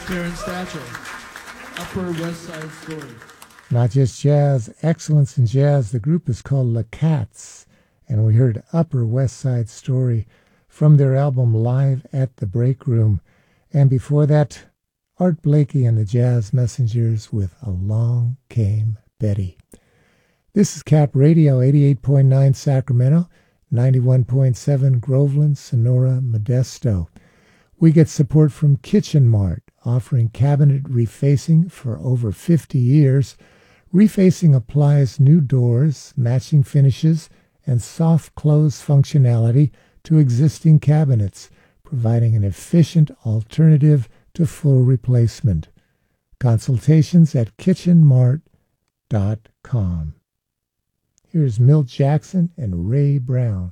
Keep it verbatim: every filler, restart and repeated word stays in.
Terrence Thatcher, Upper West Side Story. Not just jazz, excellence in jazz. The group is called La Cats, and we heard Upper West Side Story from their album Live at the Break Room. And before that, Art Blakey and the Jazz Messengers with Along Came Betty. This is Cap Radio, eighty-eight point nine Sacramento, ninety-one point seven Groveland, Sonora, Modesto. We get support from Kitchen Mart, offering cabinet refacing for over fifty years. Refacing applies new doors, matching finishes, and soft close functionality to existing cabinets, providing an efficient alternative to full replacement. Consultations at kitchen mart dot com. Here's Milt Jackson and Ray Brown.